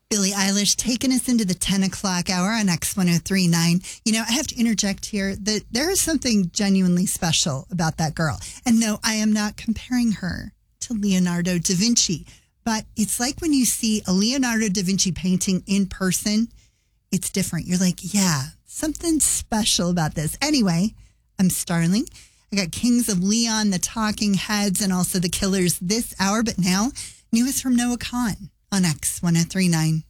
Billie Eilish taking us into the 10 o'clock hour on X1039. You know, I have to interject here that there is something genuinely special about that girl. And no, I am not comparing her to Leonardo da Vinci. But it's like when you see a Leonardo da Vinci painting in person, it's different. You're like, yeah, something special about this. Anyway, I'm Starling. I got Kings of Leon, the Talking Heads, and also the Killers this hour. But now, newest from Noah Kahan on X1039.